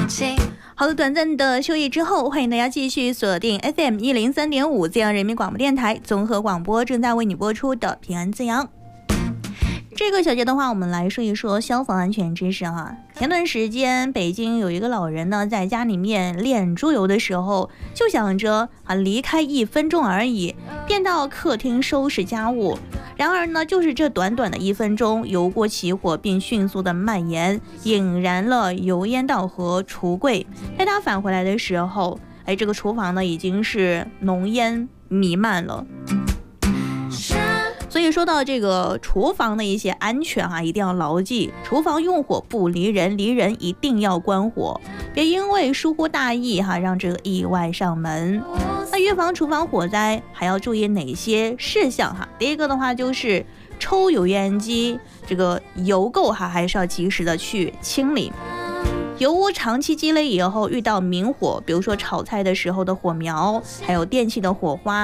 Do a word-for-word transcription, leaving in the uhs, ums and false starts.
好的，短暂的休息之后，欢迎大家继续锁定 F M 一零三点五 资阳人民广播电台综合广播，正在为你播出的平安资阳。这个小节的话，我们来说一说消防安全知识哈。前段时间，北京有一个老人呢，在家里面练猪油的时候，就想着啊离开一分钟而已，便到客厅收拾家务。然而呢，就是这短短的一分钟，油锅起火，并迅速的蔓延，引燃了油烟道和橱柜。待他返回来的时候，哎，这个厨房呢已经是浓烟弥漫了。所以说到这个厨房的一些安全哈、啊，一定要牢记，厨房用火不离人，离人一定要关火，别因为疏忽大意哈、啊，让这个意外上门。那预防厨房火灾还要注意哪些事项哈？第一个的话就是抽油烟机，这个油垢哈还是要及时的去清理。油污长期积累以后，遇到明火，比如说炒菜的时候的火苗，还有电器的火花。